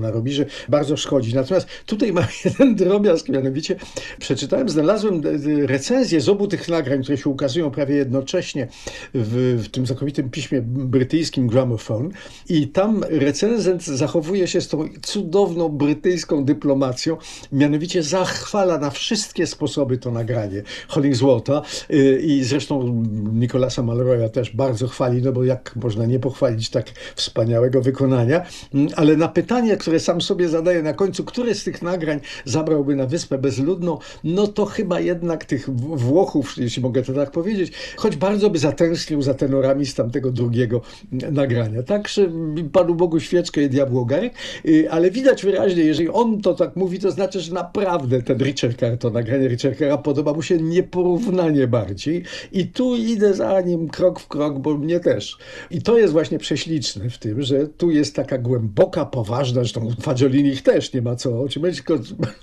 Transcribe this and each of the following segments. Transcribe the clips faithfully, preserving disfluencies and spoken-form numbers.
ona robi, że bardzo szkodzi. Natomiast tutaj mam jeden drobiazg, mianowicie przeczytałem, znalazłem recenzję z obu tych nagrań, które się ukazują prawie jednocześnie w, w tym znakomitym piśmie brytyjskim Gramophone i tam recenzent zachowuje się z tą cudowną brytyjską dyplomacją, mianowicie zachwala na wszystkie sposoby to nagranie Hollingswortha i zresztą Nicolasa Mulroya też bardzo chwali, no bo jak można nie pochwalić tak wspaniałego wykonania, ale na pytanie, które sam sobie zadaję na końcu, które z tych nagrań zabrałby na Wyspę Bezludną, no to chyba jednak tych Włochów, jeśli mogę to tak powiedzieć, choć bardzo by zatęsknił za tenorami z tamtego drugiego nagrania. Także Panu Bogu świeczkę i diabłu ogarek, ale widać wyraźnie, jeżeli on to tak mówi, to znaczy, że naprawdę ten Ricercar, to nagranie Ricercara podoba mu się nieporównanie bardziej i tu idę za nim krok w krok, bo mnie też. I to jest właśnie prześliczne w tym, że tu jest taka głęboka, poważna, zresztą u Fagiolinich też nie ma co oczyma, tylko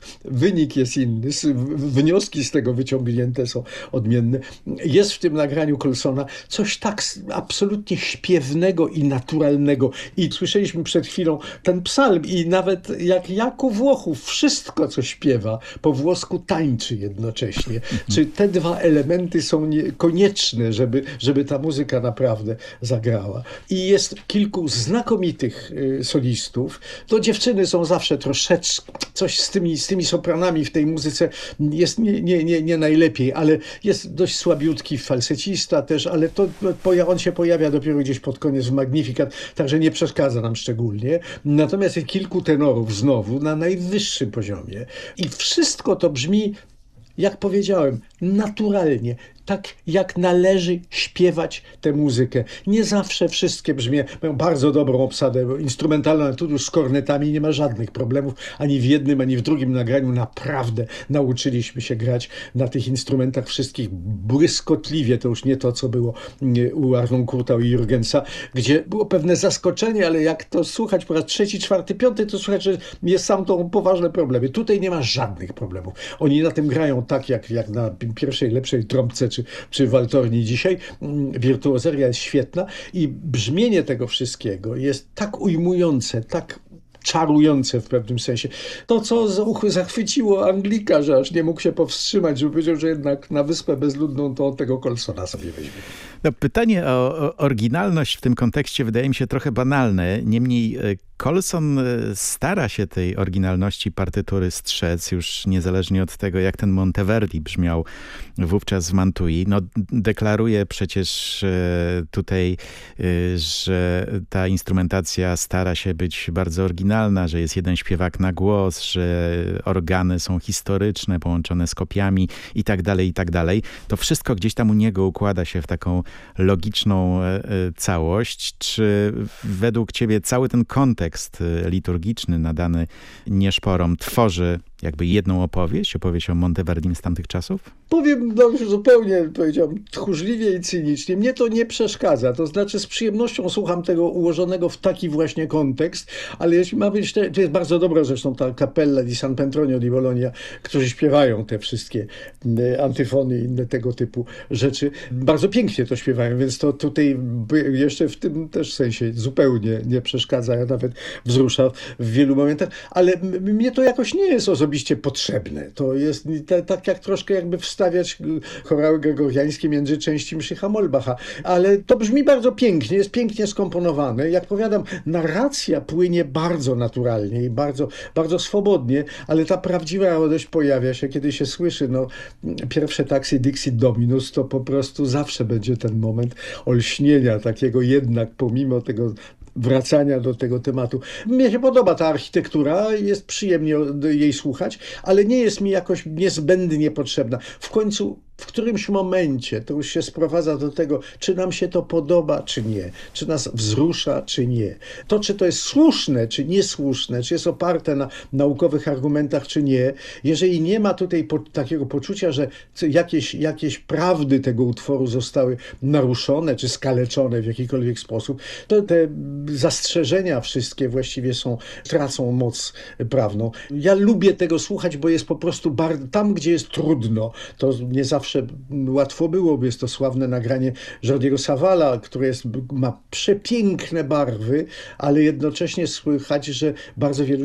wynik jest inny, wnioski z tego wyciągnięte są odmienne. Jest w tym nagraniu Colsona coś tak absolutnie śpiewnego i naturalnego. I słyszeliśmy przed chwilą ten psalm i nawet jak Jakub Włochów wszystko, co śpiewa, po włosku tańczy jednocześnie. Czy te dwa elementy są nie, konieczne, żeby, żeby ta muzyka naprawdę zagrała. I jest kilku znakomitych y, solistów. To dziewczyny są zawsze troszeczkę, coś z tymi, z tymi sopranami w tej muzyce jest nie, nie, nie, nie najlepiej, ale jest dość słabiutki falsecista też, ale to, on się pojawia dopiero gdzieś pod koniec w Magnificat, także nie przeszkadza nam szczególnie. Natomiast jest kilku tenorów znowu na najwyższym poziomie i wszystko to brzmi, jak powiedziałem, naturalnie, tak jak należy śpiewać tę muzykę. Nie zawsze wszystkie brzmią, mają bardzo dobrą obsadę instrumentalną, tu z kornetami nie ma żadnych problemów, ani w jednym, ani w drugim nagraniu naprawdę nauczyliśmy się grać na tych instrumentach wszystkich błyskotliwie, to już nie to, co było u Arnoncourta i Jürgensa, gdzie było pewne zaskoczenie, ale jak to słuchać po raz trzeci, czwarty, piąty, to słuchać, że jest sam to poważne problemy. Tutaj nie ma żadnych problemów. Oni na tym grają tak, jak, jak na pierwszej, lepszej trąbce, czy, czy waltorni dzisiaj. Wirtuozeria jest świetna i brzmienie tego wszystkiego jest tak ujmujące, tak czarujące w pewnym sensie. To, co za uchy zachwyciło Anglika, że aż nie mógł się powstrzymać, żeby powiedział, że jednak na Wyspę Bezludną to tego Colsona sobie weźmie. No, pytanie o, o oryginalność w tym kontekście wydaje mi się trochę banalne. Niemniej Colson stara się tej oryginalności partytury strzec, już niezależnie od tego, jak ten Monteverdi brzmiał wówczas w Mantui. No, deklaruje przecież tutaj, że ta instrumentacja stara się być bardzo oryginalna, że jest jeden śpiewak na głos, że organy są historyczne, połączone z kopiami i tak dalej, i tak dalej. To wszystko gdzieś tam u niego układa się w taką logiczną całość. Czy według ciebie cały ten kontekst liturgiczny nadany nieszporom tworzy jakby jedną opowieść, opowieść o Monteverdim z tamtych czasów? Powiem no, zupełnie, powiedziałbym, tchórzliwie i cynicznie. Mnie to nie przeszkadza. To znaczy z przyjemnością słucham tego ułożonego w taki właśnie kontekst, ale jeśli ma być, to jest bardzo dobra zresztą ta Cappella di San Petronio di Bologna, którzy śpiewają te wszystkie antyfony i inne tego typu rzeczy. Bardzo pięknie to śpiewają, więc to tutaj jeszcze w tym też sensie zupełnie nie przeszkadza, ja nawet wzrusza w wielu momentach, ale mnie to jakoś nie jest osobiście potrzebne. To jest tak jak troszkę jakby wstawiać chorały gregoriańskie między części mszy Hamolbacha, ale to brzmi bardzo pięknie, jest pięknie skomponowane. Jak powiadam, narracja płynie bardzo naturalnie i bardzo, bardzo swobodnie, ale ta prawdziwa radość pojawia się, kiedy się słyszy no, pierwsze Taxi Dixit Dominus, to po prostu zawsze będzie ten moment olśnienia takiego jednak pomimo tego wracania do tego tematu. Mnie się podoba ta architektura, jest przyjemnie jej słuchać, ale nie jest mi jakoś niezbędnie potrzebna. W końcu w którymś momencie to już się sprowadza do tego, czy nam się to podoba, czy nie. Czy nas wzrusza, czy nie. To, czy to jest słuszne, czy niesłuszne, czy jest oparte na naukowych argumentach, czy nie. Jeżeli nie ma tutaj po, takiego poczucia, że jakieś, jakieś prawdy tego utworu zostały naruszone, czy skaleczone w jakikolwiek sposób, to te zastrzeżenia wszystkie właściwie są, tracą moc prawną. Ja lubię tego słuchać, bo jest po prostu bardzo, tam, gdzie jest trudno, to nie zawsze łatwo byłoby. Jest to sławne nagranie Jordiego Savala, które jest, ma przepiękne barwy, ale jednocześnie słychać, że bardzo wielu